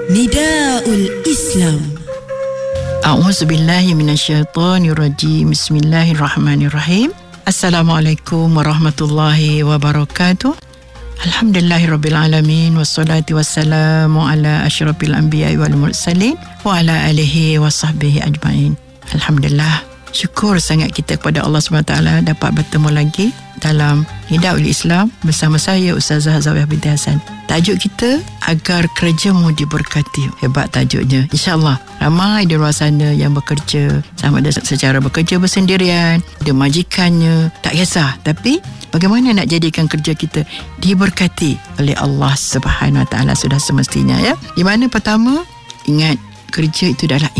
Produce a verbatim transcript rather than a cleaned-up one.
Nidaul Islam. A'udzubillahi minasyaitonirrajim. Bismillahirrahmanirrahim. Assalamualaikum warahmatullahi wabarakatuh. Alhamdulillahirabbil alamin wassalatu wassalamu ala asyrafil anbiya'i wal mursalin wa ala alihi wasahbihi ajmain. Alhamdulillah, syukur sangat kita kepada Allah subhanahu wa taala dapat bertemu lagi dalam Nidaul Islam bersama saya Ustazah Zawiah binti Hasan. Tajuk kita, agar kerjamu diberkati. Hebat tajuknya. InsyaAllah ramai di luar sana yang bekerja, sama ada secara bekerja bersendirian, ada majikannya, tak kisah. Tapi bagaimana nak jadikan kerja kita diberkati oleh Allah Subhanahu Wa Taala sudah semestinya, ya. Di mana pertama, ingat kerja itu adalah